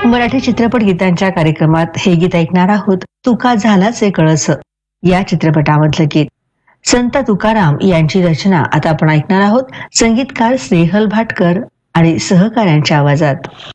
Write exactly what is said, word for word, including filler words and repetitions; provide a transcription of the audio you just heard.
मराठी चित्रपट गीतांच्या कार्यक्रमात हे गीत ऐकणार आहोत. तुका झालाच आहे कळस या चित्रपटामधलं गीत. संत तुकाराम यांची रचना आता आपण ऐकणार आहोत. संगीतकार स्नेहल भाटकर आणि सहकाऱ्यांच्या आवाजात.